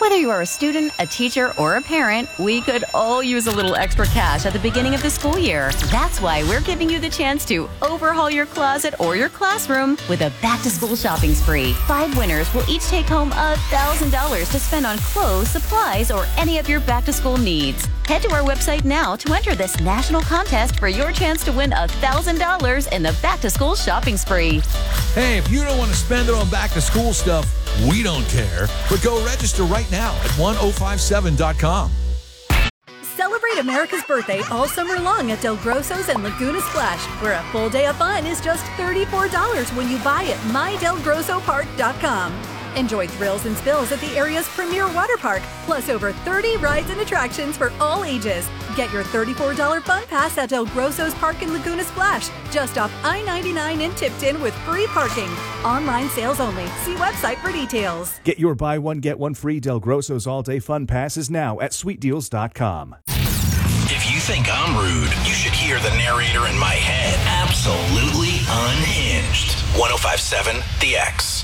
Whether you are a student, a teacher, or a parent, we could all use a little extra cash at the beginning of the school year. That's why we're giving you the chance to overhaul your closet or your classroom with a back-to-school shopping spree. 5 winners will each take home $1,000 to spend on clothes, supplies, or any of your back-to-school needs. Head to our website now to enter this national contest for your chance to win $1,000 in the back-to-school shopping spree. Hey, if you don't want to spend it on back-to-school stuff, we don't care. But go register right now at 1057.com. Celebrate America's birthday all summer long at Del Grosso's and Laguna Splash, where a full day of fun is just $34 when you buy at mydelgrossopark.com. Enjoy thrills and spills at the area's premier water park, plus over 30 rides and attractions for all ages. Get your $34 fun pass at Del Grosso's Park in Laguna Splash, just off I-99 in Tipton with free parking. Online sales only. See website for details. Get your buy one, get one free Del Grosso's all-day fun passes now at sweetdeals.com. If you think I'm rude, you should hear the narrator in my head. Absolutely unhinged. 1057 The X.